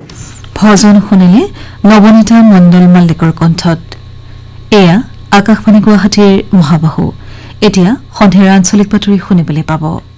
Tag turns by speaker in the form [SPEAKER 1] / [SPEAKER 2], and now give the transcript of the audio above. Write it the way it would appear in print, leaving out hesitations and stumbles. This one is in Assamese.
[SPEAKER 1] ভজন শুনিলে নবনীতা মণ্ডল মাল্লিকৰ কণ্ঠত। এয়া আকাশবাণী গুৱাহাটীৰ মহাবাহু। এতিয়া সন্ধিয়াৰ আঞ্চলিক বাতৰি শুনিবলৈ পাব।